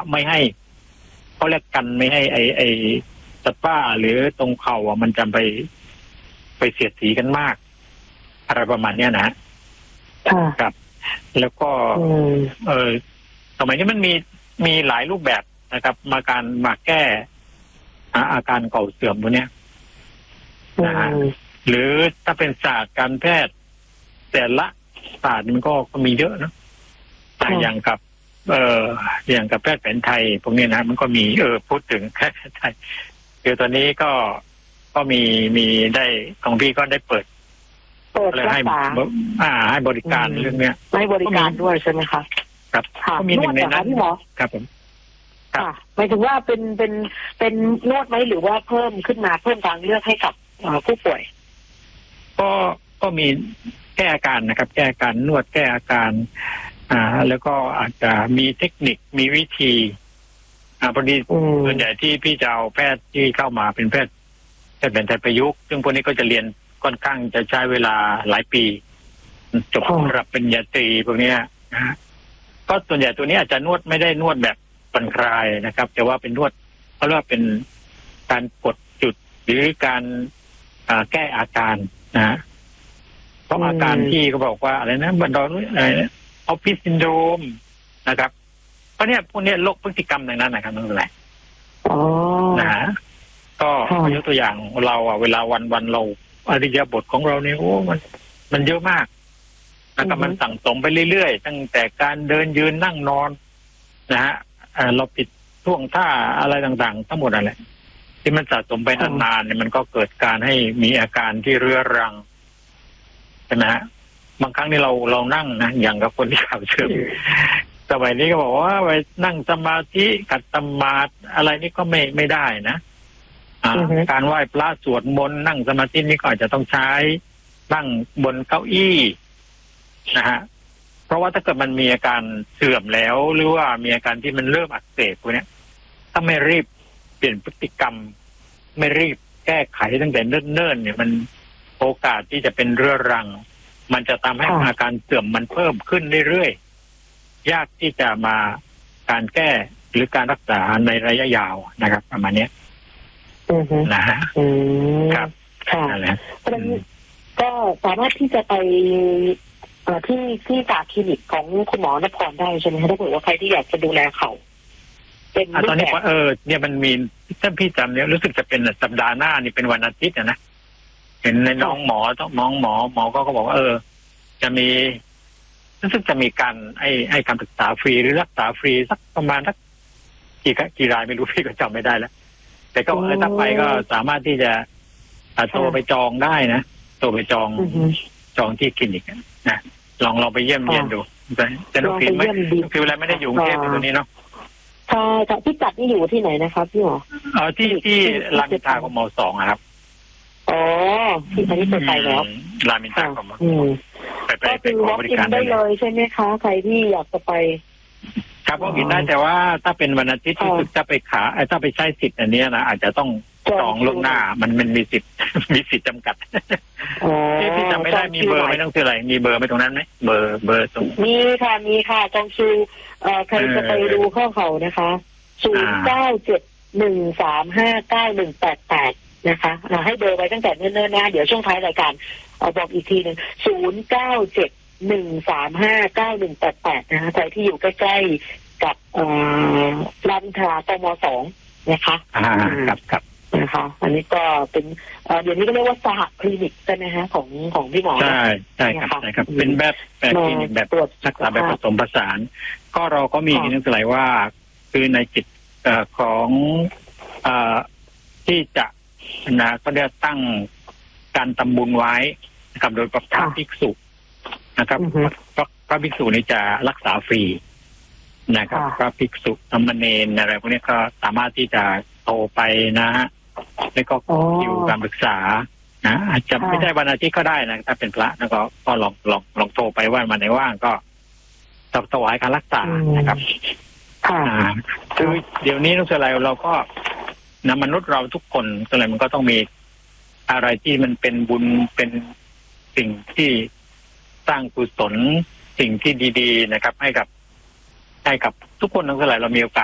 ไม่ให้เขาเรียกกันไม่ให้ไอสปาหรือตรงเข่ามันจะไปเสียดสีกันมากอะไรประมาณเนี้ยนะครับแล้วก็สมัยนี้มันมีหลายรูปแบบนะครับมาแก้อาการเข่าเสื่อมพวกนี้นะฮะหรือถ้าเป็นศาสตร์การแพทย์แต่ละศาสตร์มันก็มีเยอะนะอย่างกับแพทย์แผนไทยพวกนี้นะมันก็มีพูดถึงแพทย์แผนไทยคือตอนนี้ก็มีได้ของพี่ก็ได้เปิดให้บริการเรื่องเนี้ยให้บริการด้วยใช่ไหมคะครับก็มีหนึ่งในนั้นพี่หมอครับผมค่ะหมายถึงว่าเป็นนวดไหมหรือว่าเพิ่มขึ้นมาเพิ่มทางเลือกให้กับผู้ป่วยก็มีแก้อาการนะครับแก้อาการนวดแก้อาการแล้วก็อาจจะมีเทคนิคมีวิธีพอดีส่วนใหญ่ที่พี่จะเอาแพทย์ที่เข้ามาเป็นแพทย์แผนไทยประยุกต์ซึ่งพวกนี้ก็จะเรียนค่อนข้างจะใช้เวลาหลายปีจบระดับปริญญาตรีพวกนี้นะก็ส่วนใหญ่ตัวนี้อาจจะนวดไม่ได้นวดแบบผ่อนคลายนะครับแต่ว่าเป็นนวดเขาเรียกว่าเป็นการกดจุดหรือการแก้อาการนะเพราะอาการที่เขาบอกว่าอะไรนะบันดอลอะไรออฟฟิศซินโดรมนะครับเพราะเนี่ยพวกนี้โรคพฤติกรรมอย่างนั้นนะครับนั่นแหละนะก็ยกตัวอย่างเราเวลาวันเราอริยบทของเราเนี่ยโอ้มันเยอะมากนะครับมันสั่งสมไปเรื่อยๆตั้งแต่การเดินยืนนั่งนอนนะฮะเราปิดท่วงท่าอะไรต่างๆทั้งหมดอะไรที่มันสะสมไปนานๆเนี่ยมันก็เกิดการให้มีอาการที่เรื้อรังใช่ไหมฮะบางครั้งนี่เรานั่งนะอย่างกับคนที่ข่าวเชื่อมสมัยนี้ก็บอกว่าไปนั่งสมาธิขัดสมาธิอะไรนี่ก็ไม่ได้นะการไหว้พระสวดมนต์นั่งสมาธินี่ก็อาจจะต้องใช้นั่งบนเก้าอี้นะฮะเพราะว่าถ้าเกิดมันมีอาการเสื่อมแล้วหรือว่ามีอาการที่มันเริ่มอักเสบพวกนี้ถ้าไม่รีบเปลี่ยนพฤติกรรมไม่รีบแก้ไขตั้งแต่เนิ่นๆเนี่ยมันโอกาสที่จะเป็นเรื้อรังมันจะทำให้อาการเสื่อมมันเพิ่มขึ้นเรื่อยๆยากที่จะมาการแก้หรือการรักษาในระยะยาวนะครับประมาณนี้นะฮะครับค่ะก็สามารถที่จะไปที่จากคลินิกของคุณหมอนพรได้ใช่ไหมคะถ้าเกิดว่าใครที่อยากจะดูแลเขาเป็นตอนนี้เนี่ยมันมีถ้าพี่จำเนี่ยรู้สึกจะเป็นสัปดาห์หน้านี่เป็นวันอาทิตย์นะเห็นในน้องหมอก็บอกว่าจะมีรู้สึกจะมีการให้คำปรึกษาฟรีหรือรักษาฟรีสักประมาณสักกี่รายไม่รู้พี่ก็จำไม่ได้แล้วแต่ก็ถ้าไปก็สามารถที่จะโทรไปจองได้นะโทรไปจองที่คลินิกนะลองไปเยี่ยมเยียนดูแต่น้องฟิล์มคือเวลาไม่ได้อยู่กรุงเทพตรงนี้เนาะใช่แต่ที่จัดนี่อยู่ที่ไหนนะครับพี่หมอที่รามอินทรากม.2ครับอ๋อที่อันนี้ไปแล้วรามอินทรากม. ก็คือวอล์กอินได้เลยใช่ไหมคะใครที่อยากจะไปครับวอล์กอินได้แต่ว่าถ้าเป็นวันอาทิตย์ที่จะไปถ้าไปใช้สิทธิ์อันนี้นะอาจจะต้องจองล่วงหน้ามันมีสิทธิ์จำกัดที่จำไม่ได้มีเบอร์ไม่ต้องคืออะไรมีเบอร์ไม่ตรงนั้นไหมเบอร์ตรงมีค่ะจองคิวใครจะไปดูข้อเขานะคะ0971359188นะคะให้เบอร์ไว้ตั้งแต่เนิ่นๆนะเดี๋ยวช่วงท้ายรายการบอกอีกทีนึง0971359188นะคะใครที่อยู่ใกล้ๆกับรามอินทรากม.2นะคะครับนะคะอันนี้ก็เป็นเดี๋ยวนี้ก็เรียกว่าสหคลินิกใช่ไหมฮะของพี่หมอใช่ครับเป็นแบบคลินิกแบบรักษาแบบผสมผสานก็เราก็มีนึกถึงว่าคือในจิตของที่จะนะก็ได้ตั้งการทำบุญไว้นะครับโดยพระภิกษุนะครับพระภิกษุนี่จะรักษาฟรีนะครับพระภิกษุสามเณรอะไรพวกนี้ก็สามารถที่จะโทรไปนะฮะแล้วก็อยู่การปรึกษานะอาจจะไม่ได้วันอาทิตย์ก็ได้นะถ้าเป็นพระแล้วก็ลองโทรไปว่าวันไหนว่างก็ถวายการรักษานะครับคือเดี๋ยวนี้ทุกสิ่งเราก็มนุษย์เราทุกคนอะไรมันก็ต้องมีอะไรที่มันเป็นบุญเป็นสิ่งที่สร้างกุศลสิ่งที่ดีๆนะครับให้กับทุกคนทั้งหลายเรามีโอกาส